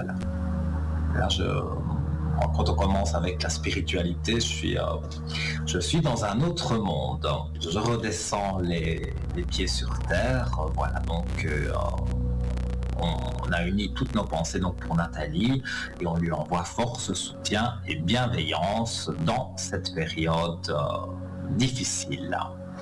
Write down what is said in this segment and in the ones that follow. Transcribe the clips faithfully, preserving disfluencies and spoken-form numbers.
Voilà. Là, je, quand on commence avec la spiritualité, je suis, euh, je suis dans un autre monde. Je redescends les, les pieds sur terre. Voilà, donc euh, on, on a uni toutes nos pensées donc pour Nathalie et on lui envoie force, soutien et bienveillance dans cette période euh, difficile.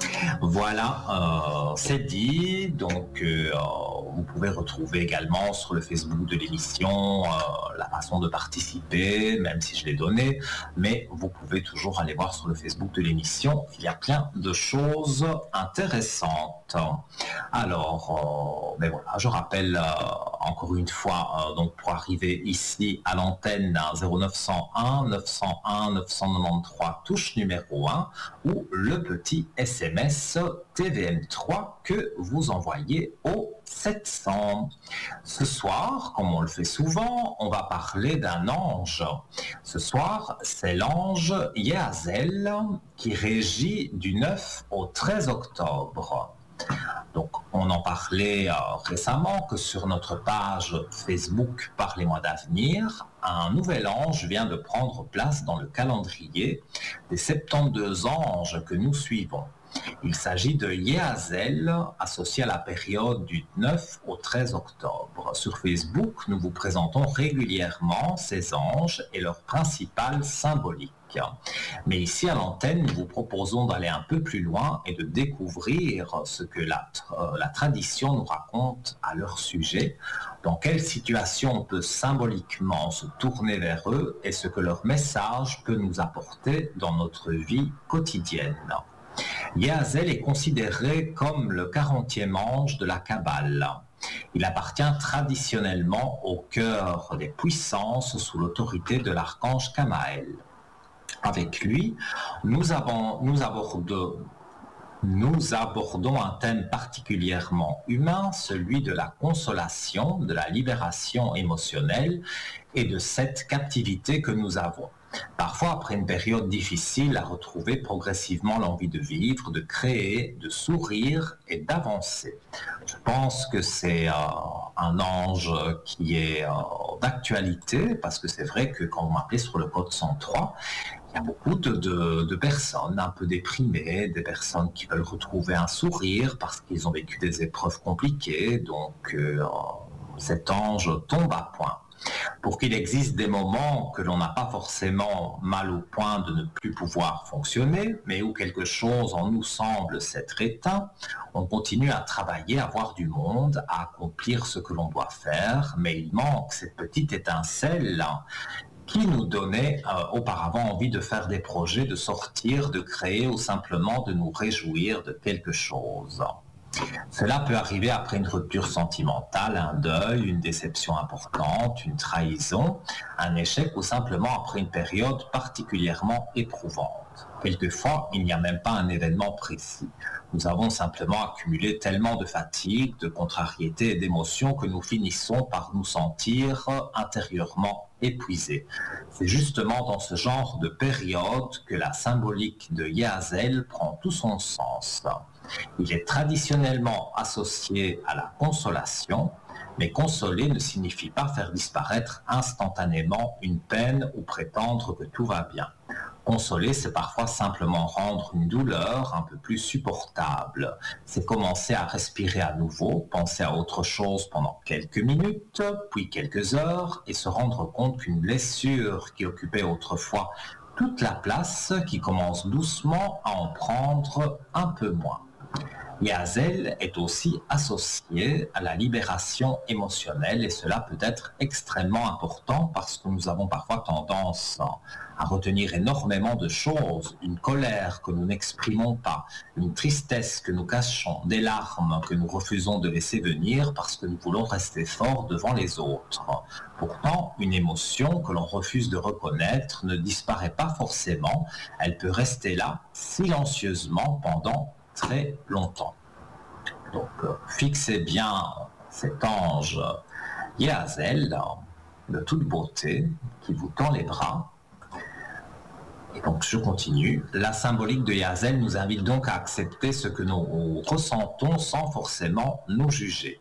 Voilà, euh, c'est dit. Donc, euh, vous pouvez retrouver également sur le Facebook de l'émission euh, la façon de participer, même si je l'ai donné. Mais vous pouvez toujours aller voir sur le Facebook de l'émission. Il y a plein de choses intéressantes. Alors, euh, ben voilà, je rappelle euh, encore une fois, euh, donc pour arriver ici à l'antenne zéro neuf cent un neuf cent un neuf cent quatre-vingt-treize touche numéro un ou le petit S M S T V M trois que vous envoyez au sept cents. Ce soir, comme on le fait souvent, on va parler d'un ange. Ce soir, c'est l'ange Yazel qui régit du neuf au treize octobre. Donc, on en parlait euh, récemment que sur notre page Facebook Parlez-moi d'avenir, un nouvel ange vient de prendre place dans le calendrier des soixante-douze anges que nous suivons. Il s'agit de Yazel, associé à la période du neuf au treize octobre. Sur Facebook, nous vous présentons régulièrement ces anges et leur principale symbolique. Mais ici à l'antenne, nous vous proposons d'aller un peu plus loin et de découvrir ce que la, euh, la tradition nous raconte à leur sujet, dans quelle situation on peut symboliquement se tourner vers eux et ce que leur message peut nous apporter dans notre vie quotidienne. Yazel est considéré comme le quarantième ange de la Kabbale. Il appartient traditionnellement au cœur des puissances sous l'autorité de l'archange Kamaël. Avec lui, nous, avons, nous, abordons, nous abordons un thème particulièrement humain, celui de la consolation, de la libération émotionnelle et de cette captivité que nous avons. Parfois, après une période difficile, à retrouver progressivement l'envie de vivre, de créer, de sourire et d'avancer. Je pense que c'est euh, un ange qui est euh, d'actualité, parce que c'est vrai que quand vous m'appelez sur le code cent trois, il y a beaucoup de, de, de personnes un peu déprimées, des personnes qui veulent retrouver un sourire parce qu'ils ont vécu des épreuves compliquées, donc euh, cet ange tombe à point. Pour qu'il existe des moments que l'on n'a pas forcément mal au point de ne plus pouvoir fonctionner, mais où quelque chose en nous semble s'être éteint, on continue à travailler, à voir du monde, à accomplir ce que l'on doit faire, mais il manque cette petite étincelle qui nous donnait euh, auparavant envie de faire des projets, de sortir, de créer ou simplement de nous réjouir de quelque chose. Cela peut arriver après une rupture sentimentale, un deuil, une déception importante, une trahison, un échec ou simplement après une période particulièrement éprouvante. Quelquefois, il n'y a même pas un événement précis. Nous avons simplement accumulé tellement de fatigue, de contrariété et d'émotions que nous finissons par nous sentir intérieurement épuisés. C'est justement dans ce genre de période que la symbolique de Yazel prend tout son sens. Il est traditionnellement associé à la consolation, mais consoler ne signifie pas faire disparaître instantanément une peine ou prétendre que tout va bien. Consoler, c'est parfois simplement rendre une douleur un peu plus supportable. C'est commencer à respirer à nouveau, penser à autre chose pendant quelques minutes, puis quelques heures, et se rendre compte qu'une blessure qui occupait autrefois toute la place, qui commence doucement à en prendre un peu moins. Yazel est aussi associé à la libération émotionnelle et cela peut être extrêmement important parce que nous avons parfois tendance à retenir énormément de choses, une colère que nous n'exprimons pas, une tristesse que nous cachons, des larmes que nous refusons de laisser venir parce que nous voulons rester forts devant les autres. Pourtant, une émotion que l'on refuse de reconnaître ne disparaît pas forcément, elle peut rester là silencieusement pendant très longtemps. Donc, euh, fixez bien cet ange Yazel de toute beauté qui vous tend les bras. Et donc, je continue. La symbolique de Yazel nous invite donc à accepter ce que nous ressentons sans forcément nous juger.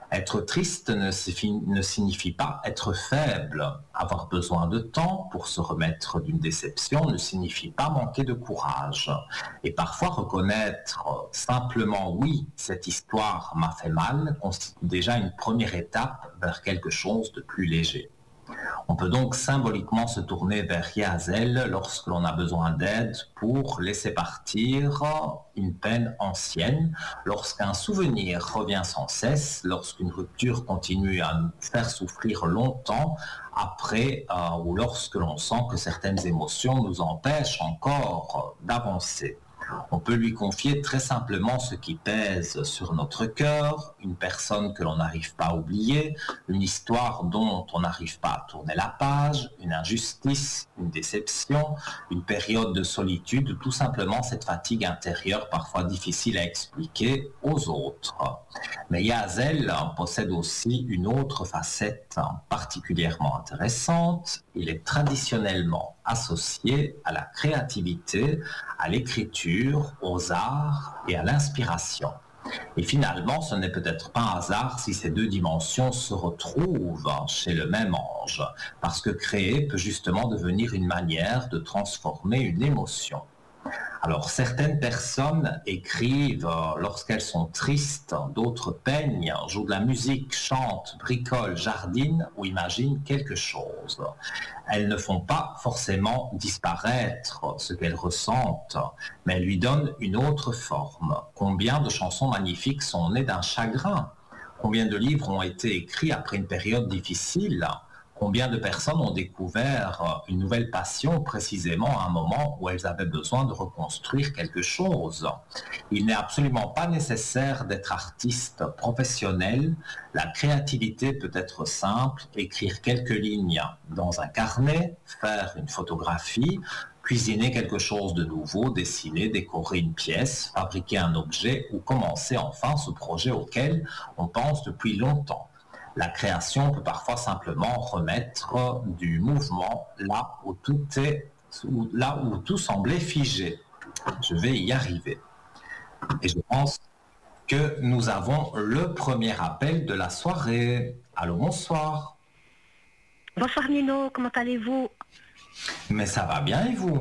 Être triste ne signifie, ne signifie pas être faible. Avoir besoin de temps pour se remettre d'une déception ne signifie pas manquer de courage. Et parfois reconnaître simplement oui, cette histoire m'a fait mal constitue déjà une première étape vers quelque chose de plus léger. On peut donc symboliquement se tourner vers Yazel lorsque l'on a besoin d'aide pour laisser partir une peine ancienne, lorsqu'un souvenir revient sans cesse, lorsqu'une rupture continue à nous faire souffrir longtemps après euh, ou lorsque l'on sent que certaines émotions nous empêchent encore d'avancer. On peut lui confier très simplement ce qui pèse sur notre cœur, une personne que l'on n'arrive pas à oublier, une histoire dont on n'arrive pas à tourner la page, une injustice, une déception, une période de solitude, ou tout simplement cette fatigue intérieure parfois difficile à expliquer aux autres. Mais Yazel possède aussi une autre facette particulièrement intéressante. Il est traditionnellement associé à la créativité, à l'écriture, aux arts et à l'inspiration. Et finalement, ce n'est peut-être pas un hasard si ces deux dimensions se retrouvent chez le même ange, parce que créer peut justement devenir une manière de transformer une émotion. Alors, certaines personnes écrivent euh, lorsqu'elles sont tristes, d'autres peignent, jouent de la musique, chantent, bricolent, jardinent ou imaginent quelque chose. Elles ne font pas forcément disparaître ce qu'elles ressentent, mais elles lui donnent une autre forme. Combien de chansons magnifiques sont nées d'un chagrin? Combien de livres ont été écrits après une période difficile? Combien de personnes ont découvert une nouvelle passion précisément à un moment où elles avaient besoin de reconstruire quelque chose? Il n'est absolument pas nécessaire d'être artiste professionnel. La créativité peut être simple, écrire quelques lignes dans un carnet, faire une photographie, cuisiner quelque chose de nouveau, dessiner, décorer une pièce, fabriquer un objet ou commencer enfin ce projet auquel on pense depuis longtemps. La création peut parfois simplement remettre du mouvement là où tout est, là où tout semblait figé. Je vais y arriver. Et je pense que nous avons le premier appel de la soirée. Allô, bonsoir. Bonsoir Nino, comment allez-vous? Mais ça va bien et vous?